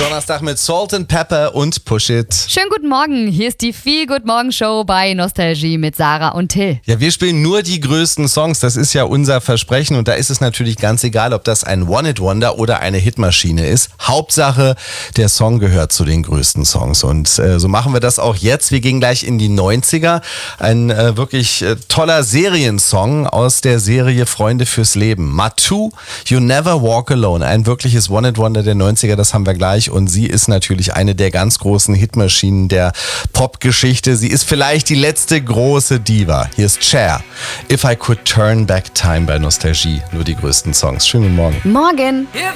Donnerstag mit Salt and Pepper und Push It. Schönen guten Morgen, hier ist die Feel Good Morgen Show bei Nostalgie mit Sarah und Till. Ja, wir spielen nur die größten Songs, das ist ja unser Versprechen und da ist es natürlich ganz egal, ob das ein One-Hit-Wonder oder eine Hitmaschine ist. Hauptsache, der Song gehört zu den größten Songs und so machen wir das auch jetzt. Wir gehen gleich in die 90er. Ein wirklich toller Seriensong aus der Serie Freunde fürs Leben. Matu, You Never Walk Alone, ein wirkliches One-Hit-Wonder der 90er, das haben wir gleich und sie ist natürlich eine der ganz großen Hitmaschinen der Popgeschichte. Sie ist vielleicht die letzte große Diva. Hier ist Cher. If I Could Turn Back Time bei Nostalgie. Nur die größten Songs. Schönen guten Morgen. Morgen.